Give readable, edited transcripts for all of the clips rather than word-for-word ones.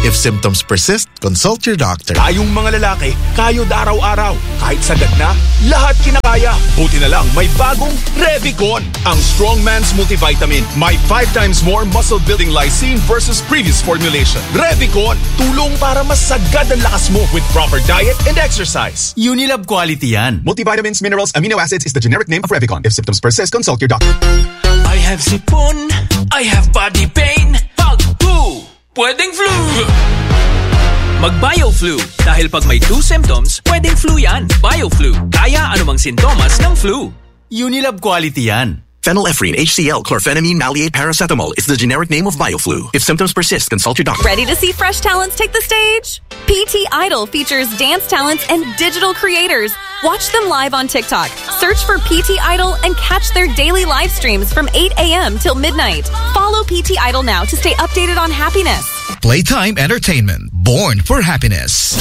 If symptoms persist, consult your doctor. Tayong mga lalaki, kayod araw-araw. Kahit sagad na, lahat kinakaya. Buti na lang, may bagong Revicon. Ang Strongman's Multivitamin. May 5 times more muscle-building lysine versus previous formulation. Revicon, tulong para mas sagad ang lakas mo with proper diet and exercise. Unilab quality yan. Multivitamins, minerals, amino acids is the generic name of Revicon. If symptoms persist, consult your doctor. I have sipon, I have body pain. Pag flu, pwedeng flu. Mag-BioFlu. Dahil pag may 2 symptoms, pwedeng flu yan. BioFlu. Kaya anumang sintomas ng flu. Unilab quality yan. Phenylephrine, HCl, chlorphenamine, maleate, paracetamol is the generic name of BioFlu. If symptoms persist, consult your doctor. Ready to see fresh talents take the stage? PT Idol features dance talents and digital creators. Watch them live on TikTok. Search for PT Idol and catch their daily live streams from 8 a.m. till midnight. Follow PT Idol now to stay updated on happiness. Playtime Entertainment, born for happiness.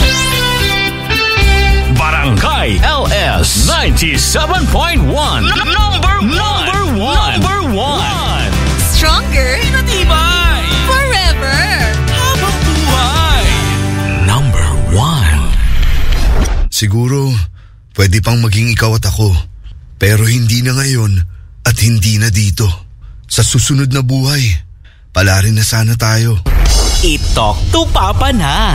Barangay LS 97.1. Number one. Stronger. Matibay. Forever. Habang buhay. Number 1. Siguro, pwede pang maging ikaw at ako. Pero hindi na ngayon at hindi na dito. Sa susunod na buhay, pala rin na sana tayo. I-talk to Papa na.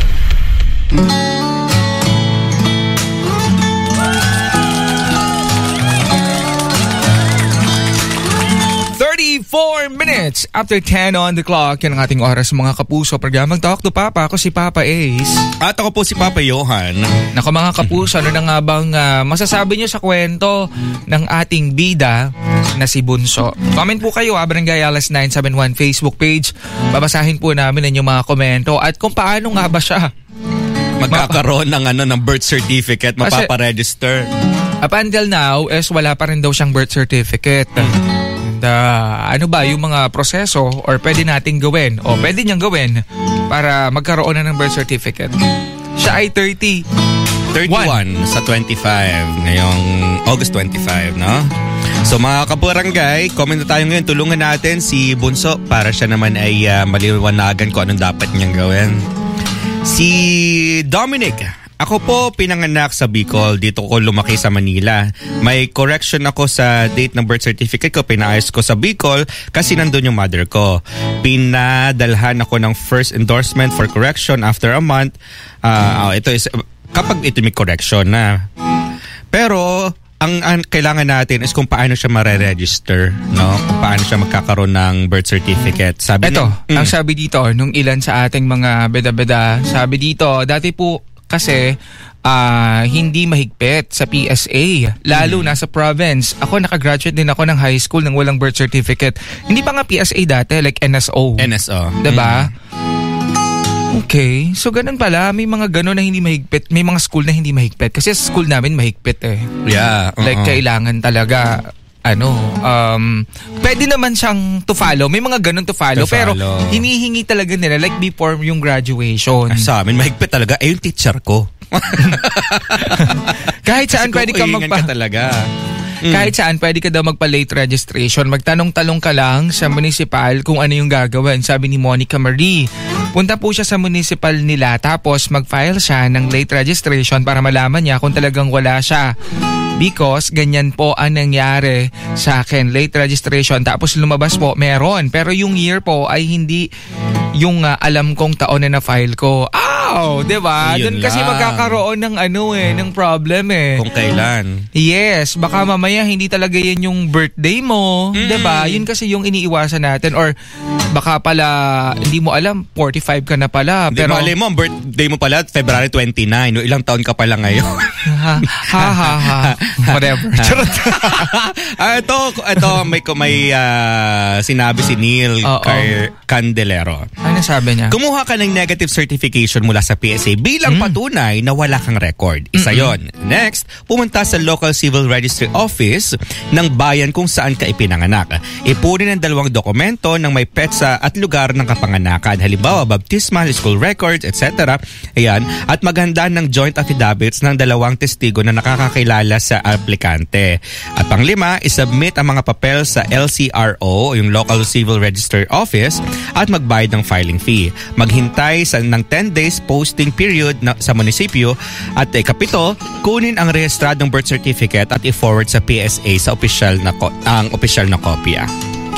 Minutes after 10 on the clock. Yan ang ating oras mga kapuso. Programang Talk to Papa. Ako si Papa Ace. At ako po si Papa Johan. Nako mga kapuso, ano na nga bang masasabi niyo sa kwento ng ating bida na si Bunso? Comment po kayo, Barangay Alas 971 Facebook page. Babasahin po namin ang inyong mga komento at kung paano nga ba siya magkakaroon ng birth certificate, mapaparegister. Up until now, wala pa rin daw siyang birth certificate. Ano ba yung mga proseso or pwede nating gawin o pwede niyang gawin para magkaroon na ng birth certificate? Siya ay 31 sa 25 ngayong August 25, no? So mga kabarangay, comment na tayo ngayon. Tulungan natin si Bunso para siya naman ay maliwanagan kung anong dapat niyang gawin. Si Dominic, ako po pinanganak sa Bicol, dito ko lumaki sa Manila. May correction ako sa date ng birth certificate ko, pinaayos ko sa Bicol kasi nandun yung mother ko. Pinadalhan ako ng first endorsement for correction after a month. Ito is kapag ito may correction na. Pero ang kailangan natin is kung paano siya mare-register, no? Kung paano siya magkakaroon ng birth certificate. Sabi ang sabi dito nung ilan sa ating mga beda-beda, sabi dito, dati po kasi hindi mahigpit sa PSA, lalo na sa province. Ako nakagraduate din ako ng high school nang walang birth certificate. Hindi pa nga PSA dati, like NSO. Diba? Okay, so ganun pala, may mga ganun na hindi mahigpit, may mga school na hindi mahigpit kasi sa school namin mahigpit eh. Yeah. Like kailangan talaga pwede naman siyang to follow. May mga ganun to follow. Pero hinihingi talaga nila like before yung graduation. Sa amin, mahigpit talaga. Yung teacher ko. Kahit saan pwede ka talaga. Kahit saan pwede ka daw magpa-late registration. Magtanong-talong ka lang sa municipal kung ano yung gagawin. Sabi ni Monica Marie. Punta po siya sa municipal nila tapos mag-file siya ng late registration para malaman niya kung talagang wala siya. Because ganyan po ang nangyari sa akin, late registration. Tapos lumabas po, meron. Pero yung year po ay hindi yung alam kong taon na na-file ko. Diba? Doon kasi magkakaroon ng ng problem eh. Kung kailan. Yes, baka mamaya hindi talaga yan yung birthday mo. Diba? Yun kasi yung iniiwasan natin. Or baka pala, hindi mo alam, 45 ka na pala. Pero mali mo, ang birthday mo pala, February 29. Ilang taon ka pala ngayon. Whatever. Ito may sinabi si Neil Candelero. Ano sabi niya? Kumuha ka ng negative certification mula mula sa PSA bilang patunay na wala kang record. Isa yon. Next, pumunta sa local civil registry office ng bayan kung saan ka ipinanganak. Ipunin ang 2 dokumento ng may petsa at lugar ng kapanganakan. Halimbawa, baptismal, school records, etc. Ayan. At maghanda ng joint affidavits ng 2 testigo na nakakakilala sa aplikante. At panglima, isubmit ang mga papel sa LCRO, yung local civil registry office, at magbayad ng filing fee. Maghintay ng 10 days posting period sa munisipyo at ikapito, kunin ang rehistradong birth certificate at i-forward sa PSA sa ang opisyal na kopya.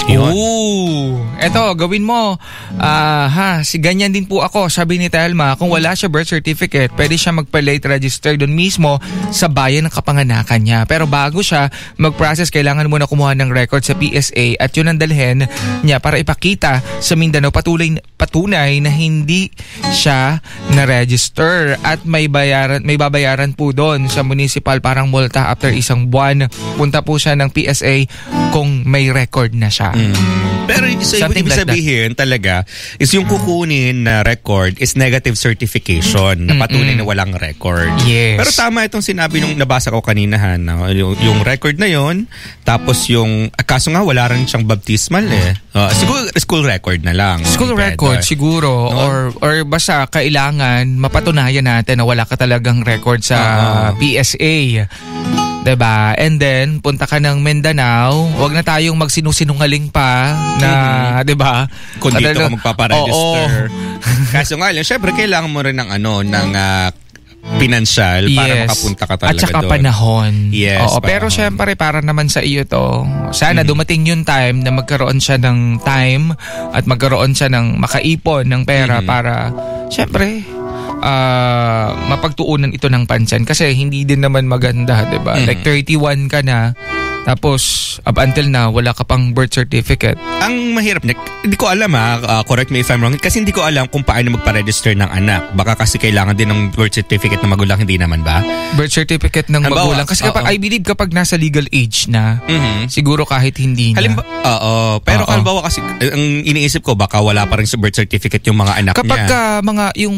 Eto, gawin mo. Si ganyan din po ako. Sabi ni Telma, kung wala siya birth certificate, pwede siya magpa-late register doon mismo sa bayan ng kapanganakan niya. Pero bago siya mag-process, kailangan muna kumuha ng record sa PSA at yun ang dalhin niya para ipakita sa Mindanao patunay na hindi siya na-register at may babayaran po doon sa municipal, parang multa after 1 buwan. Punta po siya ng PSA kung may record na siya. Pero ibig sabihin talaga is yung kukunin na record is negative certification na patunay na walang record. Yes. Pero tama itong sinabi nung nabasa ko kanina, no? Yung record na yon, tapos yung kaso nga wala rin siyang baptismal siguro school record na lang. School record siguro, no? or basta kailangan mapatunayan natin na wala ka talagang record sa PSA. Diba? And then, punta ka ng Mindanao, wag na tayong magsinusinungaling pa na, diba? Kung dito ka magpaparegister. Kaso nga lang, syempre, kailangan mo rin ng pinansyal para makapunta ka talaga doon. At saka panahon. Yes. Oo, pero syempre, para naman sa iyo to, sana dumating yung time na magkaroon siya ng time at magkaroon siya ng makaipon ng pera para, syempre, mapagtuunan ito ng pansin kasi hindi din naman maganda, 'di ba? Like 31 ka na tapos up until now wala ka pang birth certificate. Ang mahirap, hindi ko alam correct me if I'm wrong, kasi hindi ko alam kung paano magpa-register ng anak. Baka kasi kailangan din ng birth certificate ng magulang, hindi naman ba? Birth certificate ng magulang kasi kapag I believe kapag nasa legal age na, siguro kahit hindi na. Pero halimbawa kasi ang iniisip ko baka wala pa rin sa birth certificate yung mga anak kapag niya. Kapag mga yung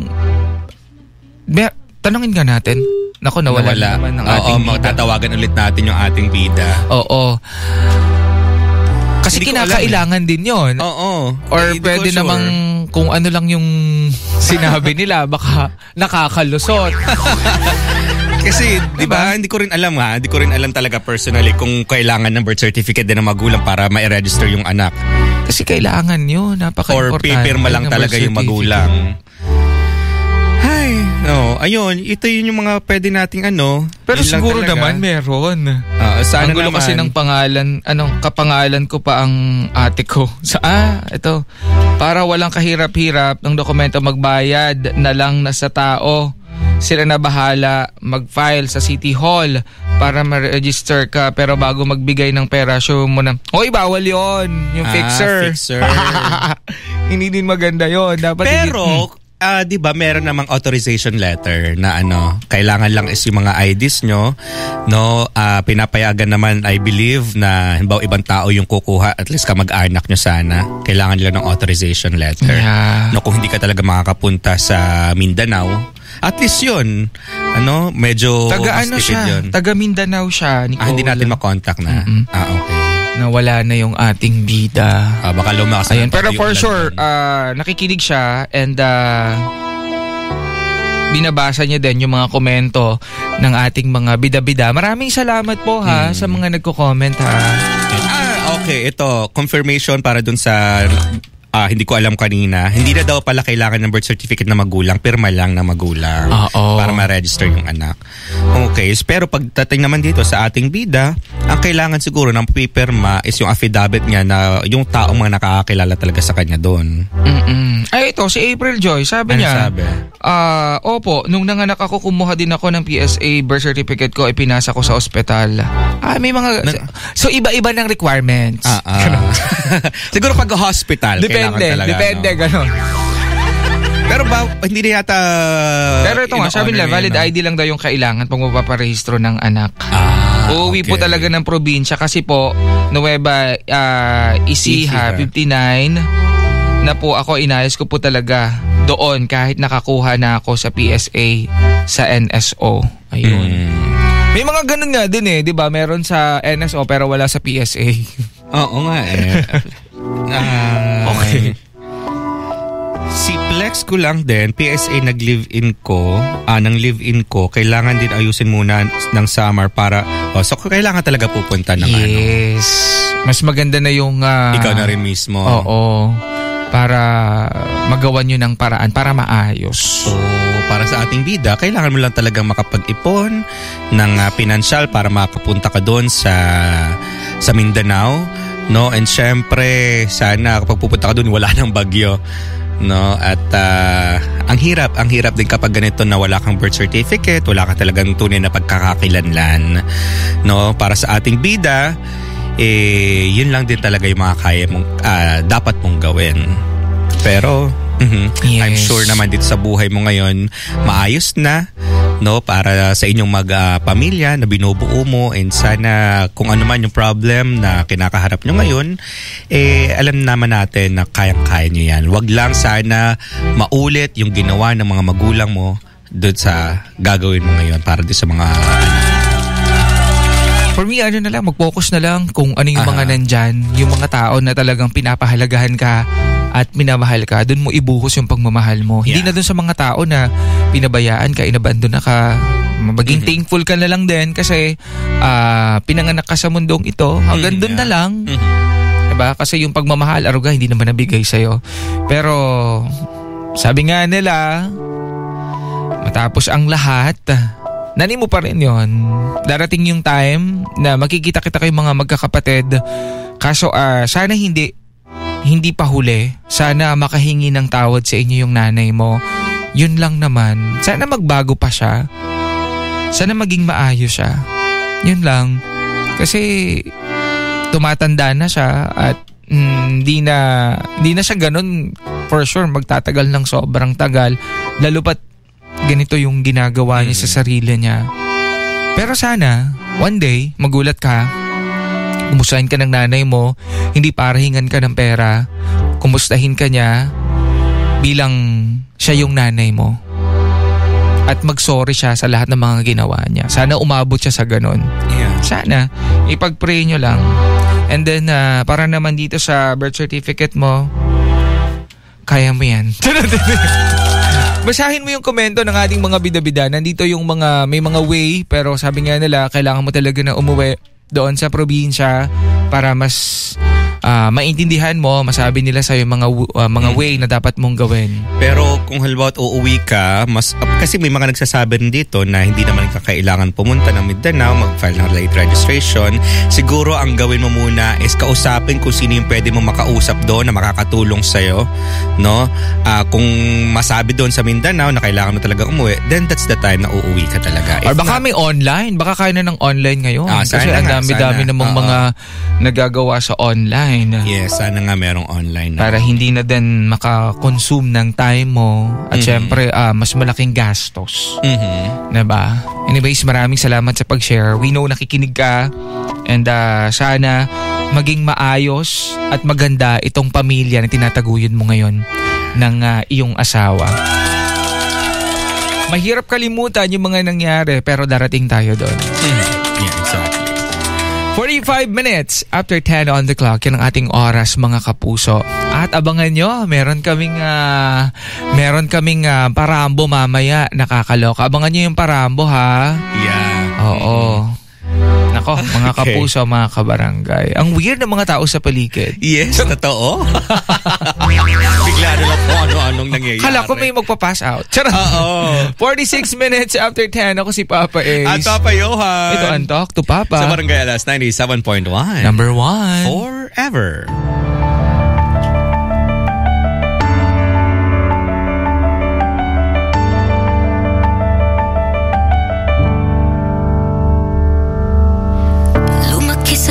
tanongin ka natin. Naku, nawala naman ng ating bida. Magtatawagan ulit natin yung ating bida. Oo. Kasi kinakailangan din yon. Oo. Or pwede namang kung ano lang yung sinabi nila, baka nakakalusot. Kasi, di ba, hindi ko rin alam talaga personally kung kailangan ng birth certificate din ng magulang para ma-register yung anak. Kasi kailangan yun, napaka-importante. Or pipirma lang talaga yung magulang. Ayun, ito yun yung mga pwede nating Pero siguro naman meron. Sana ang gulo naman. kasi ng pangalan, kapangalan ko pa ang ate ko. Ito. Para walang kahirap-hirap ng dokumento, magbayad na lang na sa tao. Sila na bahala mag-file sa City Hall para ma-register ka. Pero bago magbigay ng pera, show mo na, bawal yon yung fixer. Hindi din maganda yon. Dapat pero, di ba meron namang authorization letter na kailangan lang is yung mga IDs nyo, pinapayagan naman, I believe, na halimbawa ibang tao yung kukuha, at least kamag-anak nyo sana, kailangan nila ng authorization letter. Kung hindi ka talaga makakapunta sa Mindanao, at least yun, medyo taga yun. Taga Mindanao siya, Nicole. Hindi natin makontak na. Okay. Nawala na yung ating bida. Baka lumakas. Ayun, pero for sure, nakikinig siya and binabasa niya din yung mga komento ng ating mga bida-bida. Maraming salamat po sa mga nagko-comment Okay, ito, confirmation para dun sa hindi ko alam kanina. Hindi na daw pala kailangan ng birth certificate na magulang, pirma lang na magulang para ma-register yung anak. Okay, pero pagdating naman dito sa ating bida, ang kailangan siguro ng pipirma is yung affidavit niya na yung taong mga nakakakilala talaga sa kanya doon. Ay, ito, si April Joy, sabi niya, opo, nung nanganak ako, kumuha din ako ng PSA birth certificate ko, ipinasa ko sa ospital. May mga, so iba-iba ng requirements. Siguro pag hospital, Depende, gano'n. Pero hindi na yata... Pero ito nga, sabi nila, valid ID lang daw yung kailangan pag mapaparehistro ng anak. Uuwi po talaga ng probinsya kasi po, Nueva Ecija, 59, na po ako, inayos ko po talaga doon kahit nakakuha na ako sa PSA sa NSO. Ayun. May mga ganun nga din eh, 'di ba? Meron sa NSO pero wala sa PSA. Oo nga eh. Okay. Si Plex ko lang din, PSA nag-live-in ko, ng live-in ko, kailangan din ayusin muna ng summer para, so kailangan talaga pupunta ng Yes. Mas maganda na yung... ikaw na rin mismo. Oo. Para magawan nyo ng paraan, para maayos. So, para sa ating bida, kailangan mo lang talagang makapag-ipon ng pinansyal para makapunta ka doon sa Mindanao. No? And syempre, sana kapag pupunta ka doon, wala nang bagyo. No, at ang hirap din kapag ganito na wala kang birth certificate, wala ka talagang tunay na pagkakakilanlan. No, para sa ating bida, yun lang din talaga yung mga kaya mong dapat mong gawin. Pero yes. I'm sure naman dito sa buhay mo ngayon maayos na, no, para sa inyong pamilya na binubuo mo, and sana kung ano man yung problem na kinakaharap nyo ngayon, alam naman natin na kayang-kaya nyo yan. Wag lang sana maulit yung ginawa ng mga magulang mo doon sa gagawin mo ngayon para din sa mga For me, na lang, mag-focus na lang kung ano yung mga nandyan, yung mga tao na talagang pinapahalagahan ka at minamahal ka, doon mo ibuhos yung pagmamahal mo. Yeah. Hindi na doon sa mga tao na pinabayaan ka, inabandon na ka. Maging thankful ka na lang din kasi pinanganak ka sa mundong ito. Hanggang doon na lang. Diba? Kasi yung pagmamahal, aruga, hindi naman nabigay sa'yo. Pero, sabi nga nila, matapos ang lahat, nani mo pa rin yon. Darating yung time na makikita kita kayong mga magkakapatid. Kaso sana hindi pa huli. Sana makahingi ng tawad sa inyo yung nanay mo. Yun lang naman. Sana magbago pa siya. Sana maging maayos siya. Yun lang. Kasi tumatanda na siya at hindi na siya ganun for sure magtatagal ng sobrang tagal. Lalo pat ganito yung ginagawa niya sa sarili niya. Pero sana, one day, magulat ka, kumustahin ka ng nanay mo, hindi para hingan ka ng pera, kumustahin ka niya bilang siya yung nanay mo. At mag-sorry siya sa lahat ng mga ginawa niya. Sana umabot siya sa ganun. Yeah. Sana, ipag-pray nyo lang. And then, para naman dito sa birth certificate mo, kaya mo yan. Basahin mo yung komento ng ating mga bida-bida. Nandito yung may mga way, pero sabi nga nila, kailangan mo talaga na umuwi doon sa probinsya para mas maintindihan mo, masabi nila sa'yo mga way na dapat mong gawin. Pero kung halimbawa uuwi ka, kasi may mga nagsasabi rin dito na hindi naman kakailangan pumunta ng Mindanao, mag-file ng late registration. Siguro ang gawin mo muna is kausapin kung sino yung pwede mo makausap doon na makakatulong sa'yo. No? Kung masabi doon sa Mindanao na kailangan mo talaga umuwi, then that's the time na uuwi ka talaga. Or baka may online. Baka kaya na ng online ngayon. Kasi ang dami-dami namang mga nagagawa sa online. Yes, sana nga merong online na. Para hindi na din makakonsume ng time mo at syempre mas malaking gastos. Diba? Anyways, maraming salamat sa pag-share. We know nakikinig ka and sana maging maayos at maganda itong pamilya na tinataguyod mo ngayon ng iyong asawa. Mahirap kalimutan yung mga nangyari pero darating tayo doon. Yeah, exactly. 45 minutes after 10 on the clock, yan ang ating oras mga kapuso. At abangan nyo, meron kaming parambo mamaya, nakakaloka. Abangan nyo yung parambo ha. Yeah. Oo. Nako, mga kapuso, mga kabarangay. Ang weird ng mga tao sa paligid. Yes, totoo. Bigla na lang po ano-anong nangyayari. Kala ko may magpa-pass out. Charot. 46 minutes after 10, ako si Papa Ace. At Papa Johan. Ito ang Talk to Papa. Sa Barangay Alas 97.1. Number 1. Forever.